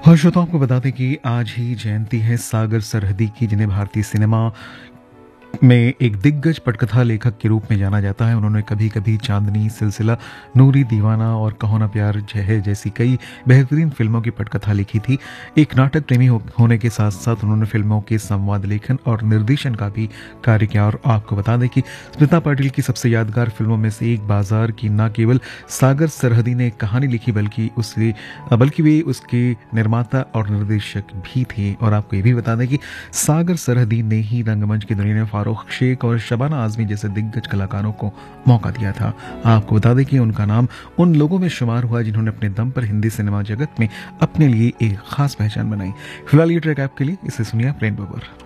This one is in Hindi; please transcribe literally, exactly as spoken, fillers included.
और श्रोताओं को बता दें कि आज ही जयंती है सागर सरहदी की, जिन्हें भारतीय सिनेमा में एक दिग्गज पटकथा लेखक के रूप में जाना जाता है। उन्होंने कभी कभी चांदनी, सिलसिला, नूरी दीवाना और कहो ना प्यार है जैसी कई बेहतरीन फिल्मों की पटकथा लिखी थी। एक नाटक प्रेमी हो, होने के साथ साथ उन्होंने फिल्मों के संवाद लेखन और निर्देशन का भी कार्य किया। और आपको बता दें कि स्मिता पाटिल की सबसे यादगार फिल्मों में से एक बाजार की न केवल सागर सरहदी ने कहानी लिखी बल्कि उससे बल्कि वे उसके निर्माता और निर्देशक भी थे। और आपको ये भी बता दें कि सागर सरहदी ने ही रंगमंच की दुनिया में फारूक शेख और शबाना आजमी जैसे दिग्गज कलाकारों को मौका दिया था। आपको बता दें कि उनका नाम उन लोगों में शुमार हुआ जिन्होंने अपने दम पर हिंदी सिनेमा जगत में अपने लिए एक खास पहचान बनाई। फिलहाल ये ट्रैक आपके लिए, इसे सुनिए प्लेन बबर।